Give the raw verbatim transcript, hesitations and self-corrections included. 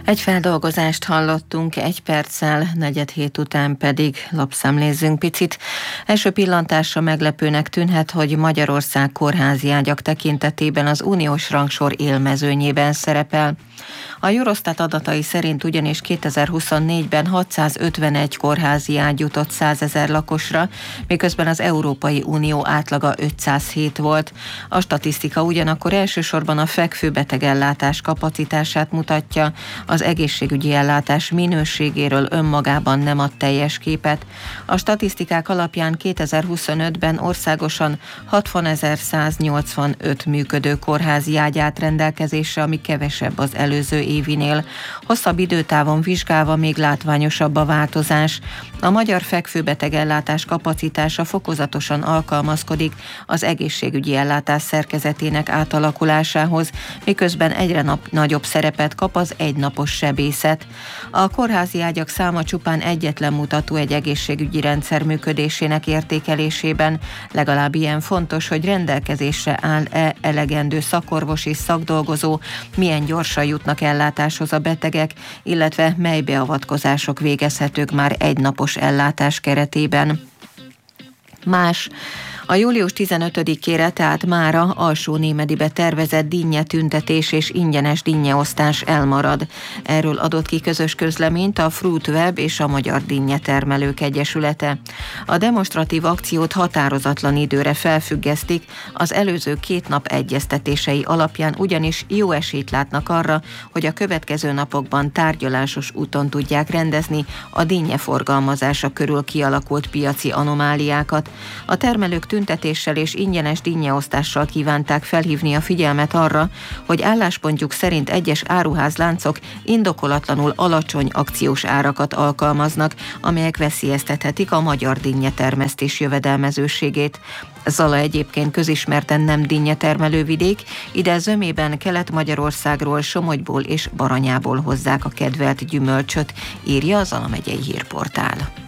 Egy feldolgozást hallottunk, egy perccel, negyed hét után pedig lapszemlézzünk picit. Első pillantásra meglepőnek tűnhet, hogy Magyarország kórházi ágyak tekintetében az uniós rangsor élmezőnyében szerepel. A Eurostat adatai szerint ugyanis kétezer-huszonnégyben hatszázötvenegy kórházi ágy jutott százezer lakosra, miközben az Európai Unió átlaga ötszázhét volt. A statisztika ugyanakkor elsősorban a fekvőbetegellátás kapacitását mutatja, az egészségügyi ellátás minőségéről önmagában nem ad teljes képet. A statisztikák alapján kétezer-huszonötben országosan hatvanezer-száznyolcvanöt működő kórházi ágy állt rendelkezésre, ami kevesebb az előző évinél. Hosszabb időtávon vizsgálva még látványosabb a változás. A magyar fekvőbetegellátás kapacitása fokozatosan alkalmazkodik az egészségügyi ellátás szerkezetének átalakulásához, miközben egyre nap, nagyobb szerepet kap az egynapos sebészet. A kórházi ágyak száma csupán egyetlen mutató egy egészségügyi rendszer működésének értékelésében. Legalább ilyen fontos, hogy rendelkezésre áll-e elegendő szakorvos és szakdolgozó, milyen gyorsan jutnak ellátáshoz a betegek, illetve mely beavatkozások végezhetők már egynapos ellátás keretében. Más. A július tizenötödikére, tehát mára Alsó-Némedibe tervezett dinnye-tüntetés és ingyenes dinnyeosztás elmarad. Erről adott ki közös közleményt a Fruit Web és a Magyar Dinnyetermelők Egyesülete. A demonstratív akciót határozatlan időre felfüggesztik, az előző két nap egyeztetései alapján ugyanis jó esélyt látnak arra, hogy a következő napokban tárgyalásos úton tudják rendezni a dinnye forgalmazása körül kialakult piaci anomáliákat. A termelők tüntetéssel és ingyenes dinnyeosztással kívánták felhívni a figyelmet arra, hogy álláspontjuk szerint egyes áruházláncok indokolatlanul alacsony akciós árakat alkalmaznak, amelyek veszélyeztethetik a magyar dinnyetermesztés jövedelmezőségét. Zala egyébként közismerten nem dinnyetermelő vidék, ide zömében Kelet-Magyarországról, Somogyból és Baranyából hozzák a kedvelt gyümölcsöt, írja a Zala megyei hírportál.